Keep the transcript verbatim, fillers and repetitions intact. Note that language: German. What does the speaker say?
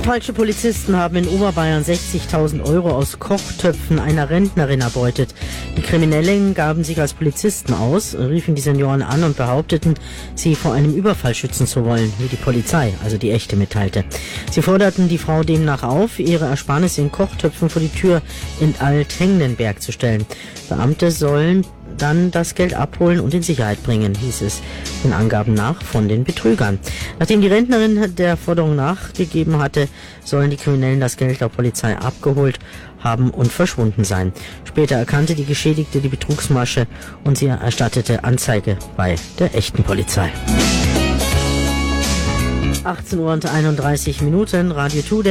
Falsche Polizisten haben in Oberbayern sechzigtausend Euro aus Kochtöpfen einer Rentnerin erbeutet. Die Kriminellen gaben sich als Polizisten aus, riefen die Senioren an und behaupteten, sie vor einem Überfall schützen zu wollen, wie die Polizei, also die echte, mitteilte. Sie forderten die Frau demnach auf, ihre Ersparnisse in Kochtöpfen vor die Tür in Alt-Hengenberg zu stellen. Beamte sollen dann das Geld abholen und in Sicherheit bringen, hieß es den Angaben nach von den Betrügern. Nachdem die Rentnerin der Forderung nachgegeben hatte, sollen die Kriminellen das Geld der Polizei abgeholt haben und verschwunden sein. Später erkannte die Geschädigte die Betrugsmasche und sie erstattete Anzeige bei der echten Polizei. achtzehn Uhr und einunddreißig Minuten, Radio zwei.